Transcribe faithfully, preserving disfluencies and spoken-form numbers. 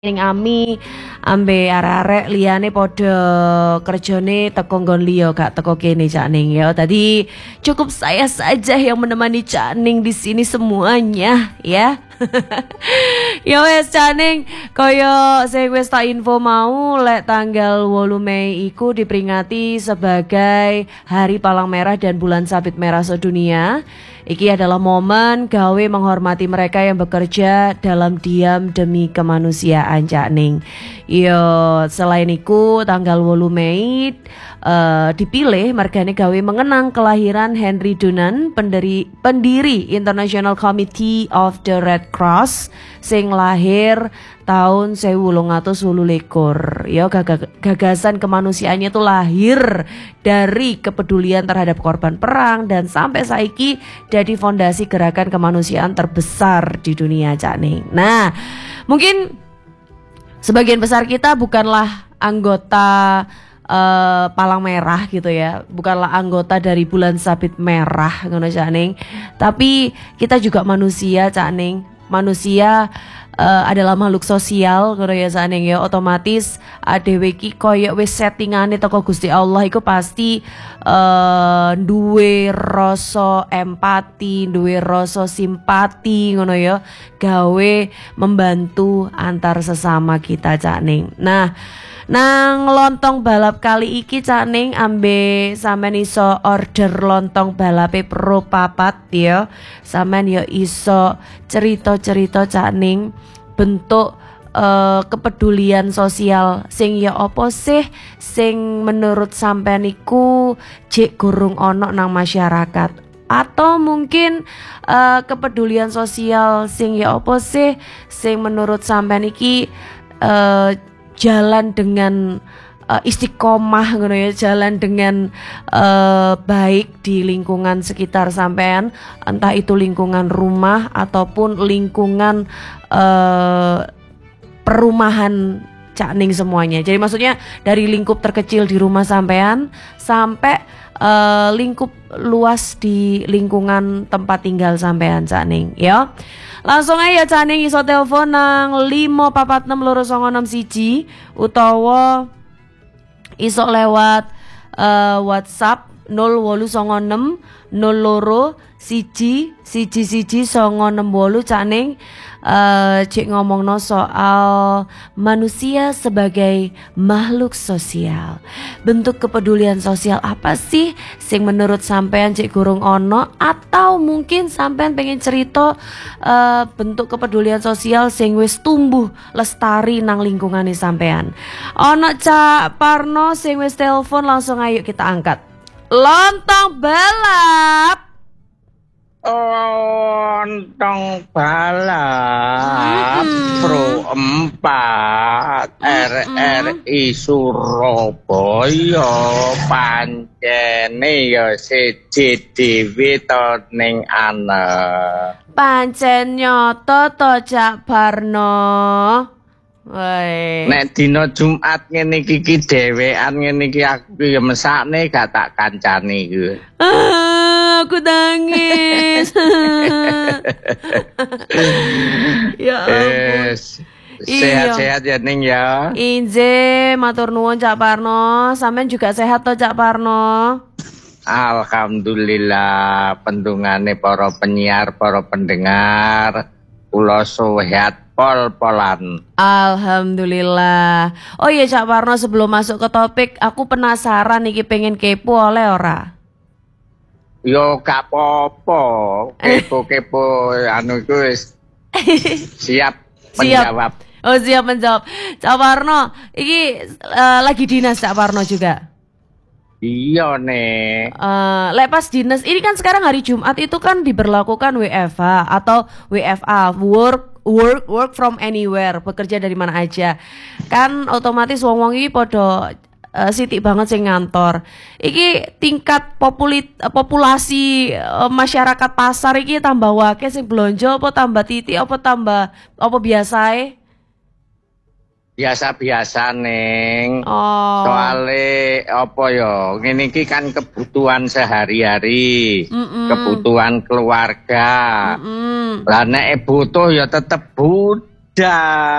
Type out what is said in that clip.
Ning Ami ambe arek-arek liyane padha kerjane teko nggon liya gak teko kene Cak Ning ya. Tadi cukup saya saja yang menemani Cak Ning di sini semuanya ya. Ya wes Cak Ning, kaya sing wis tak info mau lek tanggal wolu Mei iku diperingati sebagai Hari Palang Merah dan Bulan Sabit Merah Sedunia. Iki adalah momen gawe menghormati mereka yang bekerja dalam diam demi kemanusiaan Cak Ning. Yo, selain itu tanggal wolu Mei uh, dipilih mergane gawe mengenang kelahiran Henry Dunant, pendiri, pendiri International Committee of the Red Cross sing lahir tahun seribu wolung atus wolu likur. Ya, gagasan kemanusiaannya itu lahir dari kepedulian terhadap korban perang dan sampai saiki jadi fondasi gerakan kemanusiaan terbesar di dunia Cak Ning. Nah, mungkin sebagian besar kita bukanlah anggota uh, Palang Merah gitu ya, bukanlah anggota dari Bulan Sabit Merah ngono Cak Ning, tapi kita juga manusia Cak Ning. Manusia uh, adalah makhluk sosial ngono ya Cak Ning ya, otomatis dhewe iki koyo wis settingane teko Gusti Allah iku pasti uh, duwe rasa empati, duwe rasa simpati ngono ya, gawe membantu antar sesama kita Cak Ning. Nah, nang lontong balap kali iki Cak Ning ambe sampean iso order lontong balape pro papat ya. Sampean ya iso cerita-cerita Cak Ning bentuk uh, kepedulian sosial sing ya apa sih sing menurut sampean iku jek gurung ono nang masyarakat, atau mungkin uh, kepedulian sosial sing ya apa sih sing menurut sampean iki uh, jalan dengan uh, istiqomah ngono ya, jalan dengan uh, baik di lingkungan sekitar sampean, entah itu lingkungan rumah ataupun lingkungan uh, perumahan Cak Ning semuanya. Jadi maksudnya dari lingkup terkecil di rumah sampean sampai uh, lingkup luas di lingkungan tempat tinggal sampean Cak Ning ya. Langsung aja Cak Ning iso telepon nang lima papat enam loro songo enam siji utawa iso lewat uh, WhatsApp nol wolu songo enam nol loro siji siji siji songo enam wolu Cak Ning. Uh, cik ngomongno soal manusia sebagai makhluk sosial. Bentuk kepedulian sosial apa sih sing menurut sampean cik gurung ono, atau mungkin sampean pengen cerita uh, bentuk kepedulian sosial sing wis tumbuh lestari nang lingkungane sampean. Ono Cak Parno sing wis telepon, langsung ayo kita angkat. Lontong balap. Lontong balap hmm. Pro empat R R I Surabaya pancene ya siji dhewe to ning ana. Pancen nyoto to Cak Parno. Woi. Nek dina Jumat ngene iki ki dhewean ngene iki aku ya mesakne gak tak kancani iki. Ah, aku nangis. Ya ampun. Sehat-sehat ya Ning ya. Inje matur nuwun Cak Parno, sampean juga sehat to Cak Parno? Alhamdulillah, pendungane para penyiar, para pendengar, kula sehat pol-polan. Alhamdulillah. Oh iya Cak Parno, sebelum masuk ke topik, aku penasaran iki, pengen kepo oleh ora? Yo gak apa-apa, kepo-kepo anu iku wis siap menjawab. Oh siap menjawab. Cak Parno, iki uh, lagi dinas Cak Parno juga? Iya nih. Uh, lepas dinas ini kan sekarang hari Jumat itu kan diberlakukan W F H atau W F A, work work work from anywhere, bekerja dari mana aja. Kan otomatis wong-wong iki podo uh, sitik banget sing ngantor. Iki tingkat populit, uh, populasi uh, masyarakat pasar iki tambah wake sing blonjo apa tambah titik apa tambah apa biasae? Biasa-biasa Ning. Oh. Soale apa ya, ngene iki kan kebutuhan sehari-hari, mm -mm. kebutuhan keluarga. Mm -mm. Lah nek butuh ya tetep butuh. Dah.